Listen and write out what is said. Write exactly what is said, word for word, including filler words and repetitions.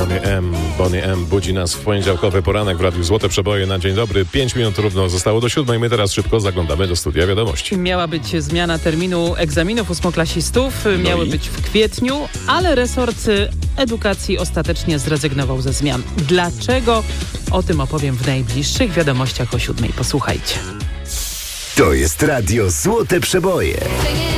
Bonnie M. Bonnie M. budzi nas w poniedziałkowy poranek w Radiu Złote Przeboje na dzień dobry. Pięć minut równo zostało do siódmej. My teraz szybko zaglądamy do studia wiadomości. Miała być zmiana terminu egzaminów ósmoklasistów. No Miały i? być w kwietniu, ale resort edukacji ostatecznie zrezygnował ze zmian. Dlaczego? O tym opowiem w najbliższych wiadomościach o siódmej. Posłuchajcie. To jest Radio Złote Przeboje.